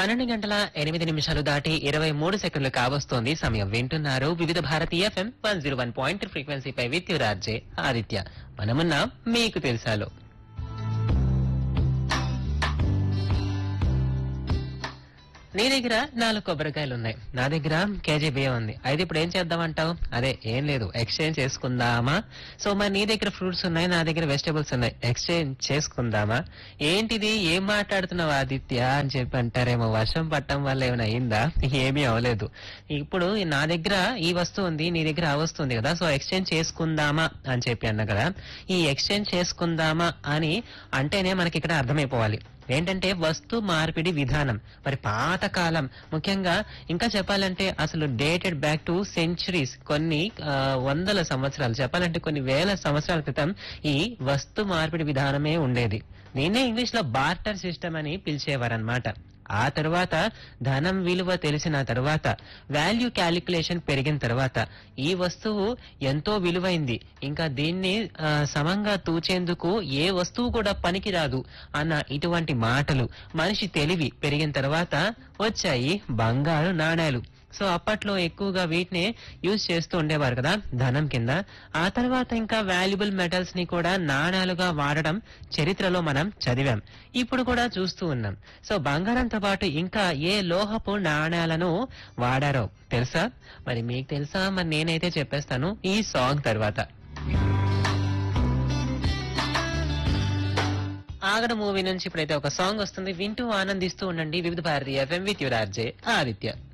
12 గంటల 8 నిమిషాలు దాటి 23 సెకండ్లు కావస్తోంది సమయం. వింటున్నారు వివిధ భారతి ఎఫ్ఎం 101.3 ఫ్రీక్వెన్సీపై విత్ రాజే ఆదిత్య. మనమున్నాం మీకు తెలుసాలో. నీ దగ్గర 4 కొబ్బరికాయలు ఉన్నాయి, నా దగ్గర కేజీ బియ్యం ఉంది. అయితే ఇప్పుడు ఏం చేద్దామంటావు? అదే ఏం లేదు, ఎక్స్చేంజ్ చేసుకుందామా? సో మరి నీ దగ్గర ఫ్రూట్స్ ఉన్నాయి, నా దగ్గర వెజిటబుల్స్ ఉన్నాయి, ఎక్స్చేంజ్ చేసుకుందామా? ఏంటిది, ఏం మాట్లాడుతున్నావు ఆదిత్య అని చెప్పి అంటారేమో. వర్షం పట్టడం వల్ల ఏమైనా అయిందా? ఏమీ అవలేదు. ఇప్పుడు నా దగ్గర ఈ వస్తువు ఉంది, నీ దగ్గర ఆ వస్తువు ఉంది కదా, సో ఎక్స్చేంజ్ చేసుకుందామా అని చెప్పి అన్నా కదా. ఈ ఎక్స్చేంజ్ చేసుకుందామా అని అంటేనే మనకి ఇక్కడ అర్థమైపోవాలి ఏంటంటే వస్తు మార్పిడి విధానం. మరి పాతకాలం, ముఖ్యంగా ఇంకా చెప్పాలంటే అసలు డేటెడ్ బ్యాక్ టు సెంచురీస్, కొన్ని వందల సంవత్సరాలు, చెప్పాలంటే కొన్ని వేల సంవత్సరాల క్రితం ఈ వస్తు మార్పిడి విధానమే ఉండేది. దీన్నే ఇంగ్లీష్ లో బార్టర్ సిస్టమ్ అని పిలిచేవారనమాట. ఆ తర్వాత ధనం విలువ తెలిసిన తర్వాత, వాల్యూ క్యాలిక్యులేషన్ పెరిగిన తర్వాత ఈ వస్తువు ఎంతో విలువైంది, ఇంకా దీన్ని సమంగా తూచేందుకు ఏ వస్తువు కూడా పనికిరాదు అన్న ఇటువంటి మాటలు, మనిషి తెలివి పెరిగిన తర్వాత వచ్చాయి బంగారు నాణేలు. సో అప్పట్లో ఎక్కువగా వీటిని యూజ్ చేస్తూ ఉండేవారు కదా ధనం కింద. ఆ తర్వాత ఇంకా వాల్యుబుల్ మెటల్స్ ని కూడా నాణాలుగా వాడడం చరిత్రలో మనం చదివాం, ఇప్పుడు కూడా చూస్తూ ఉన్నాం. సో బంగారంతో పాటు ఇంకా ఏ లోహపు నాణాలను వాడారో తెలుసా? మరి మీకు తెలుసా? మరి నేనైతే చెప్పేస్తాను ఈ సాంగ్ తర్వాత. ఆగడ మూవీ నుంచి ఇప్పుడైతే ఒక సాంగ్ వస్తుంది, వింటూ ఆనందిస్తూ ఉండండి వివిధ Bharati FM with your RJ Aditya.